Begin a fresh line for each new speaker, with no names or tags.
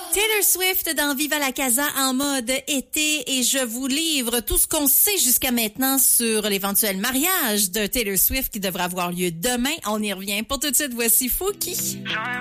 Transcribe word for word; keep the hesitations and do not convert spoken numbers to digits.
Taylor Swift dans Viva la Casa en mode été et je vous livre tout ce qu'on sait jusqu'à maintenant sur l'éventuel mariage de Taylor Swift qui devra avoir lieu demain. On y revient. Pour tout de suite, voici Fouki.